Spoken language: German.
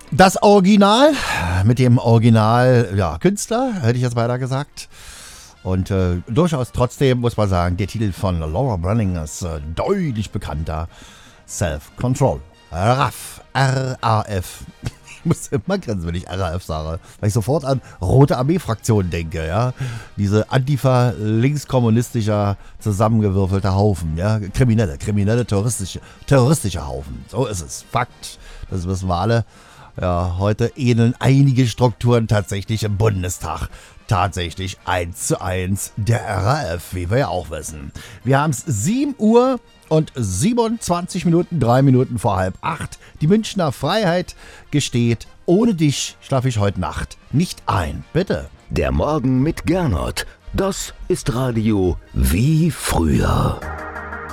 Das Original mit dem Original-Künstler, hätte ich jetzt weiter gesagt. Und durchaus trotzdem, muss man sagen, der Titel von Laura Branigan ist deutlich bekannter. Self-Control. RAF. R-A-F. Ich muss immer grinsen, wenn ich RAF sage, weil ich sofort an Rote Armee-Fraktion denke, ja. Diese Antifa-linkskommunistischer zusammengewürfelter Haufen, ja. Kriminelle, terroristische Haufen. So ist es. Fakt. Das wissen wir alle. Ja, heute ähneln einige Strukturen tatsächlich im Bundestag. Tatsächlich 1:1 der RAF, wie wir ja auch wissen. Wir haben es 7 Uhr und 27 Minuten, 3 Minuten vor 7:30. Die Münchner Freiheit gesteht, ohne dich schlafe ich heute Nacht nicht ein. Bitte. Der Morgen mit Gernot. Das ist Radio wie früher.